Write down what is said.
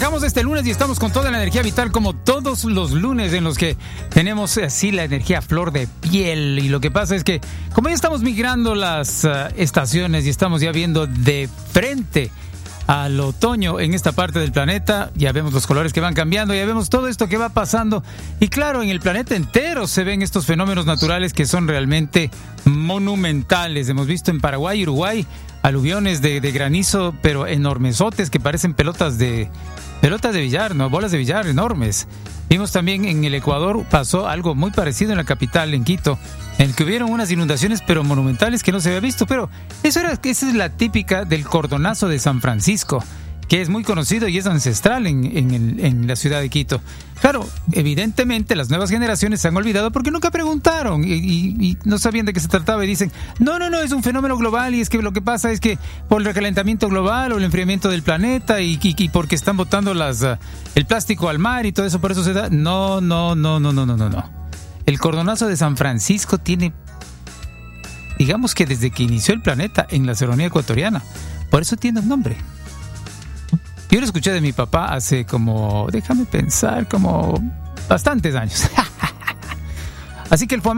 Arrancamos este lunes y estamos con toda la energía vital como todos los lunes en los que tenemos así la energía a flor de piel. Y lo que pasa es que como ya estamos migrando las estaciones y estamos ya viendo de frente al otoño en esta parte del planeta, ya vemos los colores que van cambiando, ya vemos todo esto que va pasando y claro, en el planeta entero se ven estos fenómenos naturales que son realmente monumentales. Hemos visto en Paraguay y Uruguay aluviones de granizo, pero enormesotes que parecen pelotas de billar, ¿no? Bolas de billar enormes. Vimos también en el Ecuador, pasó algo muy parecido en la capital, en Quito, en el que hubieron unas inundaciones pero monumentales que no se había visto, pero esa es la típica del cordonazo de San Francisco, que es muy conocido y es ancestral en la ciudad de Quito. Claro, evidentemente las nuevas generaciones se han olvidado porque nunca preguntaron y no sabían de qué se trataba y dicen, no, es un fenómeno global y es que lo que pasa es que por el recalentamiento global o el enfriamiento del planeta y porque están botando el plástico al mar y todo eso, por eso se da. No. El cordonazo de San Francisco tiene, digamos que desde que inició el planeta en la serranía ecuatoriana, por eso tiene un nombre. Yo lo escuché de mi papá hace como bastantes años. Así que el